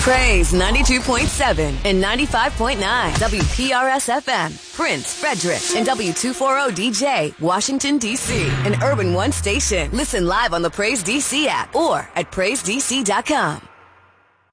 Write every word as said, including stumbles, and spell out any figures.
Praise ninety-two point seven and ninety-five point nine W P R S F M, Prince, Frederick, and W two forty D J, Washington, D C, an Urban One station. Listen live on the Praise D C app or at praise d c dot com.